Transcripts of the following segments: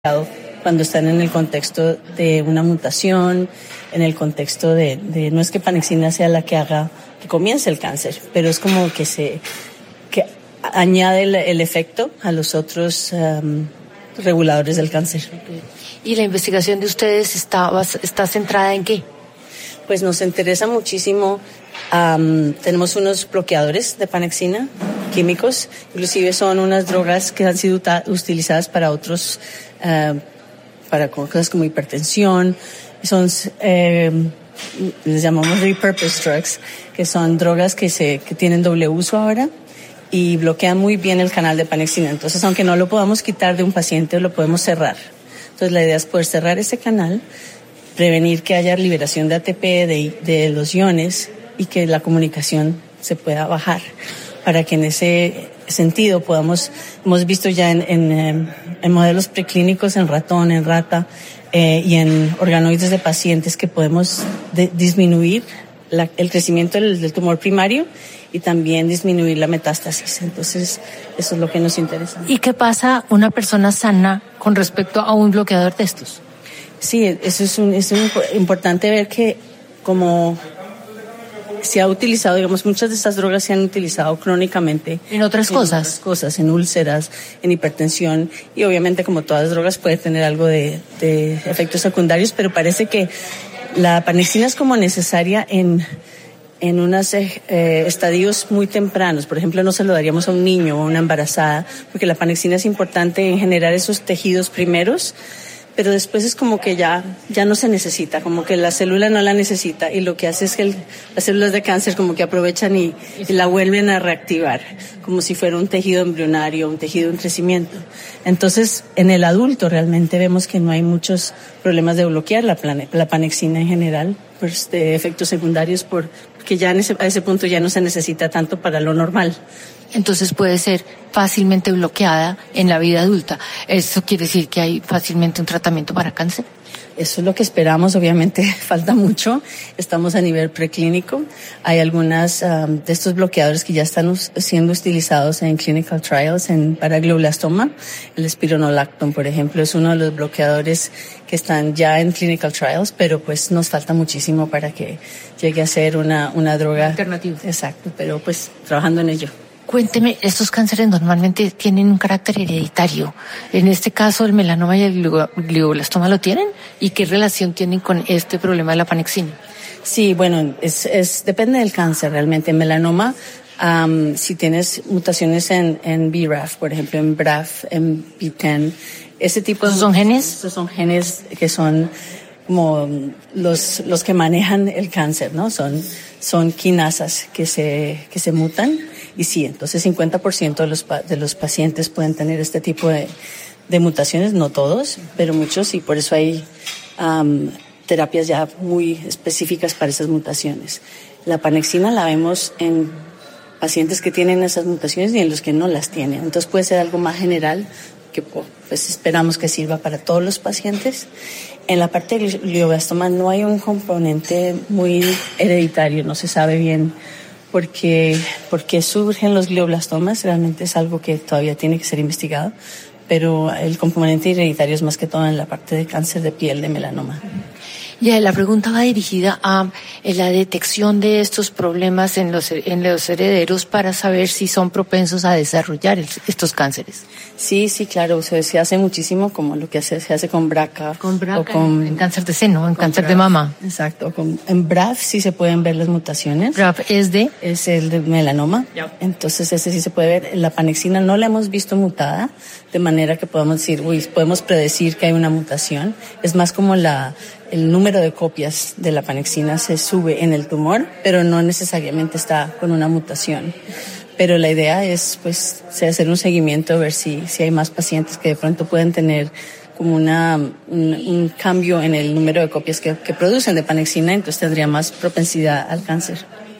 cuando están en el contexto de una mutación, en el contexto de no es que Panexina sea la que haga que comience el cáncer, pero es como que añade el efecto a los otros reguladores del cáncer. ¿Y la investigación de ustedes está centrada en qué? Pues nos interesa muchísimo. Tenemos unos bloqueadores de Panexina químicos, inclusive son unas drogas que han sido utilizadas para otros, para cosas como hipertensión. Son, les llamamos repurposed drugs, que son drogas que tienen doble uso ahora y bloquean muy bien el canal de Panexina. Entonces, aunque no lo podamos quitar de un paciente, lo podemos cerrar. Entonces, la idea es poder cerrar ese canal, prevenir que haya liberación de ATP, de los iones, y que la comunicación se pueda bajar, para que en ese sentido hemos visto ya en modelos preclínicos, en ratón, en rata y en organoides de pacientes, que podemos disminuir el crecimiento del tumor primario y también disminuir la metástasis. Entonces, eso es lo que nos interesa. ¿Y qué pasa una persona sana con respecto a un bloqueador de estos? Sí, eso es importante ver que como se ha utilizado, digamos, muchas de estas drogas se han utilizado crónicamente. ¿En otras cosas? En úlceras, en hipertensión, y obviamente, como todas las drogas, puede tener algo de efectos secundarios, pero parece que la Panexina es como necesaria en unos estadios muy tempranos. Por ejemplo, no se lo daríamos a un niño o a una embarazada, porque la Panexina es importante en generar esos tejidos primeros, pero después es como que ya no se necesita, como que la célula no la necesita, y lo que hace es que las células de cáncer como que aprovechan y la vuelven a reactivar, como si fuera un tejido embrionario, un tejido en crecimiento. Entonces, en el adulto realmente vemos que no hay muchos problemas de bloquear la Panexina en general, pues de efectos secundarios, porque ya a ese punto ya no se necesita tanto para lo normal. Entonces puede ser fácilmente bloqueada en la vida adulta. ¿Eso quiere decir que hay fácilmente un tratamiento para cáncer? Eso es lo que esperamos. Obviamente falta mucho. Estamos a nivel preclínico. Hay algunas de estos bloqueadores que ya están siendo utilizados en clinical trials para glioblastoma. El spironolactone, por ejemplo, es uno de los bloqueadores que están ya en clinical trials, pero pues nos falta muchísimo para que llegue a ser una droga alternativa. Exacto, pero pues trabajando en ello. Cuénteme, estos cánceres normalmente tienen un carácter hereditario. En este caso, el melanoma y el glioblastoma lo tienen. ¿Y qué relación tienen con este problema de la Panexina? Sí, bueno, depende del cáncer realmente. En melanoma, si tienes mutaciones en BRAF, por ejemplo, en BRAF, en PTEN, ese tipo de... ¿Esos son genes? Esos son genes que son como los que manejan el cáncer, ¿no? Son quinasas que se mutan. Y sí, entonces 50% de los pacientes pueden tener este tipo de mutaciones, no todos, pero muchos, y por eso hay terapias ya muy específicas para esas mutaciones. La Panexina la vemos en pacientes que tienen esas mutaciones y en los que no las tienen. Entonces puede ser algo más general que pues esperamos que sirva para todos los pacientes. En la parte del glioblastoma no hay un componente muy hereditario, no se sabe bien por qué surgen los glioblastomas. Realmente es algo que todavía tiene que ser investigado, pero el componente hereditario es más que todo en la parte de cáncer de piel, de melanoma. Ya, la pregunta va dirigida a la detección de estos problemas en los herederos para saber si son propensos a desarrollar estos cánceres. Sí, claro, se hace muchísimo, como lo que se hace con BRCA. Con BRCA, en cáncer de seno, en cáncer de mama. Exacto, en BRAF sí se pueden ver las mutaciones. BRAF es el de melanoma. Yeah. Entonces ese sí se puede ver. La Panexina no la hemos visto mutada, de manera que podemos decir, podemos predecir que hay una mutación. Es más como el número de copias de la Panexina se sube en el tumor, pero no necesariamente está con una mutación. Pero la idea es, pues, hacer un seguimiento, ver si hay más pacientes que de pronto pueden tener como un cambio en el número de copias que producen de Panexina, entonces tendría más propensidad al cáncer.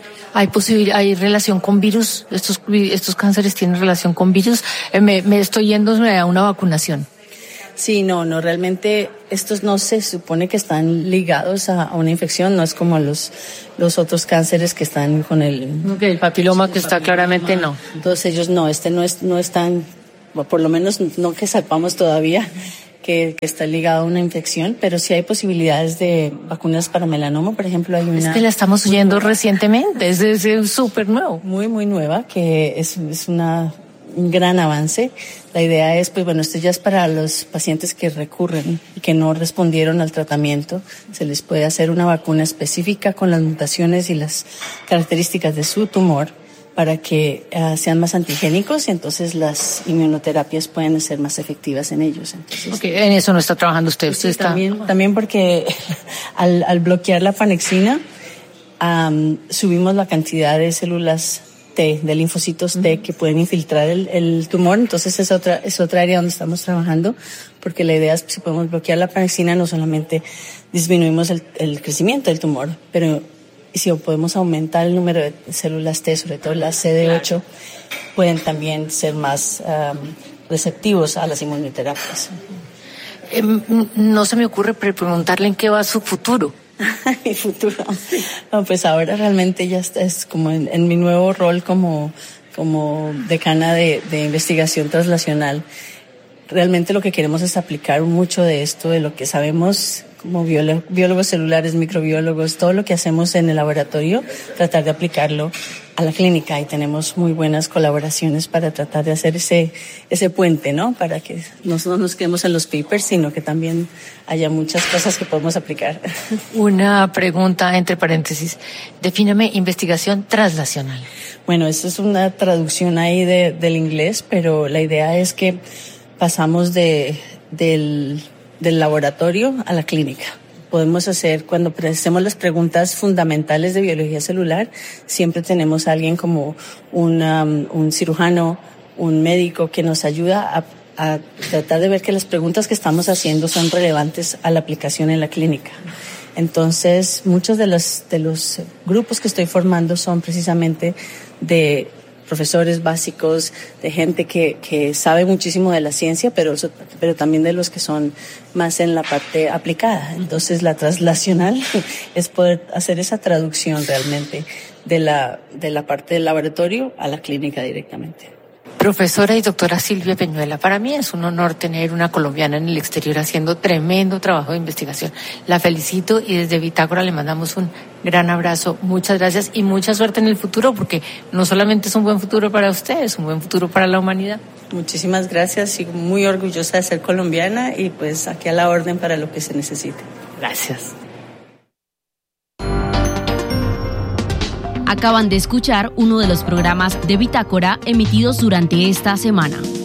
¿Hay relación con virus? ¿Estos cánceres tienen relación con virus? Me estoy yendo a una vacunación. Sí, no, realmente estos no se supone que están ligados a una infección, no es como los otros cánceres que están con el papiloma, que está claramente no. Entonces ellos no, no están, por lo menos no que sepamos todavía, que está ligado a una infección, pero sí hay posibilidades de vacunas para melanoma. Por ejemplo, hay una... Es que la estamos oyendo recientemente, es súper nuevo. Muy, muy nueva, que es un gran avance. La idea es, pues bueno, esto ya es para los pacientes que recurren y que no respondieron al tratamiento. Se les puede hacer una vacuna específica con las mutaciones y las características de su tumor para que sean más antigénicos y entonces las inmunoterapias pueden ser más efectivas en ellos. Entonces, okay, en eso no está trabajando usted. Usted sí, está... También porque al bloquear la panexina, subimos la cantidad de células T, de linfocitos T que pueden infiltrar el tumor. Entonces es otra área donde estamos trabajando, porque la idea es que si podemos bloquear la panexina, no solamente disminuimos el crecimiento del tumor, pero si podemos aumentar el número de células T, sobre todo las CD8, pueden también ser más receptivos a las inmunoterapias. No se me ocurre preguntarle en qué va su futuro. Mi futuro. No, pues ahora realmente ya es como en mi nuevo rol como decana de investigación translacional. Realmente lo que queremos es aplicar mucho de esto, de lo que sabemos como biólogos celulares, microbiólogos, todo lo que hacemos en el laboratorio, tratar de aplicarlo a la clínica, y tenemos muy buenas colaboraciones para tratar de hacer ese puente, ¿no? Para que no nos quedemos en los papers, sino que también haya muchas cosas que podemos aplicar. Una pregunta entre paréntesis. Defíname investigación translacional. Bueno, eso es una traducción ahí del inglés, pero la idea es que pasamos del laboratorio a la clínica. Podemos hacer, cuando hacemos las preguntas fundamentales de biología celular, siempre tenemos a alguien como un cirujano, un médico que nos ayuda a tratar de ver que las preguntas que estamos haciendo son relevantes a la aplicación en la clínica. Entonces, muchos de los grupos que estoy formando son precisamente de profesores básicos, de gente que sabe muchísimo de la ciencia, pero también de los que son más en la parte aplicada. Entonces, la translacional es poder hacer esa traducción realmente de la parte del laboratorio a la clínica directamente. Profesora y doctora Silvia Peñuela, para mí es un honor tener una colombiana en el exterior haciendo tremendo trabajo de investigación. La felicito y desde Bitácora le mandamos un gran abrazo. Muchas gracias y mucha suerte en el futuro, porque no solamente es un buen futuro para usted, es un buen futuro para la humanidad. Muchísimas gracias, sigo muy orgullosa de ser colombiana y pues aquí a la orden para lo que se necesite. Gracias. Acaban de escuchar uno de los programas de Bitácora emitidos durante esta semana.